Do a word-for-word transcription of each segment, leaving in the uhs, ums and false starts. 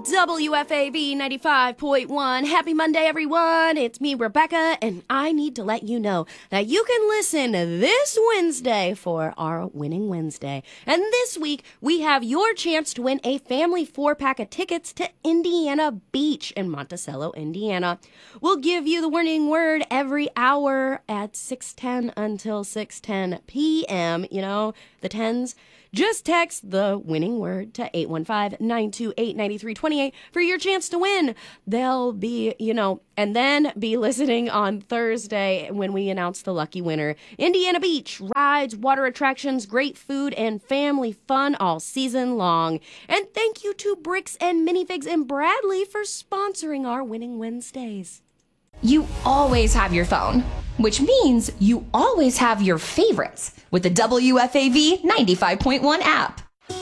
W F A V ninety-five point one. Happy Monday, everyone. It's me, Rebecca, and I need to let you know that you can listen this Wednesday for our Winning Wednesday. And this week, we have your chance to win a family four-pack of tickets to Indiana Beach in Monticello, Indiana. We'll give you the winning word every hour at six ten until six ten p.m., you know, the tens. Just text the winning word to eight one five, nine two eight, nine three two eight for your chance to win. They'll be, you know, and then be listening on Thursday when we announce the lucky winner. Indiana Beach, rides, water attractions, great food, and family fun all season long. And thank you to Bricks and Minifigs in Bradley for sponsoring our Winning Wednesdays. You always have your phone, which means you always have your favorites with the W F A V ninety-five point one app.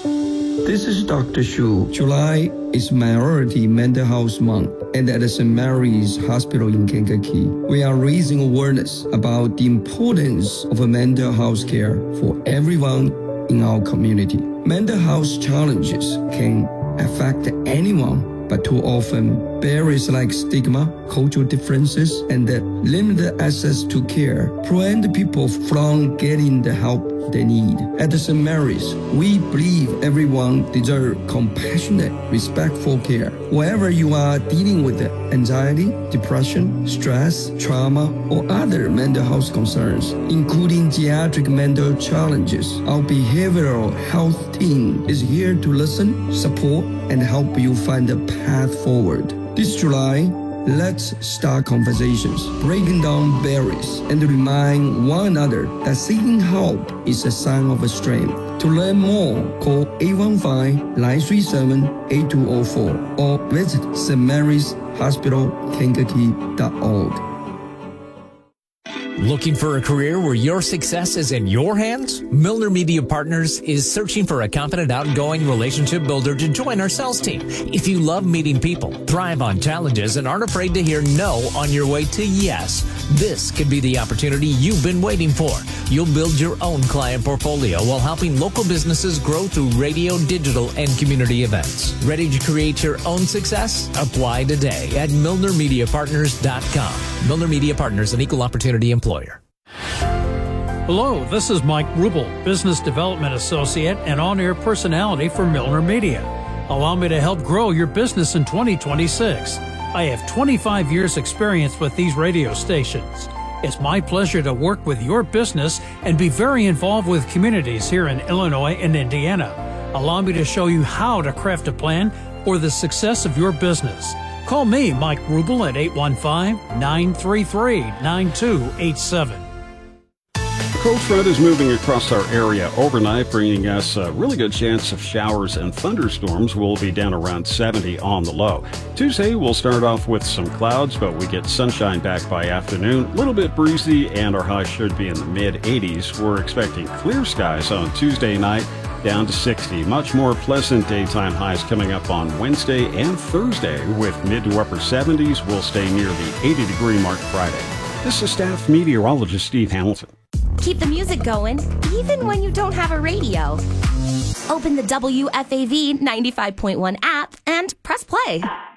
This is Doctor Shu. July is Minority Mental Health Month, and at Saint Mary's Hospital in Kankakee, we are raising awareness about the importance of a mental health care for everyone in our community. Mental health challenges can affect anyone, but too often, barriers like stigma, cultural differences, and limited access to care prevent people from getting the help they need. At Saint Mary's, we believe everyone deserves compassionate, respectful care. Wherever you are dealing with anxiety, depression, stress, trauma, or other mental health concerns, including geriatric mental challenges, our behavioral health team is here to listen, support, and help you find a path forward. This July, let's start conversations, breaking down barriers, and remind one another that seeking help is a sign of strength. To learn more, call eight one five, nine three seven, eight two zero four or visit Saint Mary's Hospital Kankakee dot org. Looking for a career where your success is in your hands? Milner Media Partners is searching for a confident, outgoing relationship builder to join our sales team. If you love meeting people, thrive on challenges, and aren't afraid to hear no on your way to yes, this could be the opportunity you've been waiting for. You'll build your own client portfolio while helping local businesses grow through radio, digital, and community events. Ready to create your own success? Apply today at milner media partners dot com. Milner Media Partners, an equal opportunity employer. Hello, this is Mike Rubel, Business Development Associate and on-air personality for Milner Media. Allow me to help grow your business in twenty twenty-six. I have twenty-five years experience with these radio stations. It's my pleasure to work with your business and be very involved with communities here in Illinois and Indiana. Allow me to show you how to craft a plan for the success of your business. Call me, Mike Rubel, at eight one five, nine three three, nine two eight seven. Cold front is moving across our area overnight, bringing us a really good chance of showers and thunderstorms. We'll be down around seventy on the low. Tuesday, we'll start off with some clouds, but we get sunshine back by afternoon. A little bit breezy, and our high should be in the mid eighties. We're expecting clear skies on Tuesday night, down to sixty. Much more pleasant daytime highs coming up on Wednesday and Thursday, with mid to upper seventies. We'll stay near the eighty degree mark Friday. This is staff meteorologist Steve Hamilton. Keep the music going, even when you don't have a radio. Open the W F A V ninety-five point one app and press play.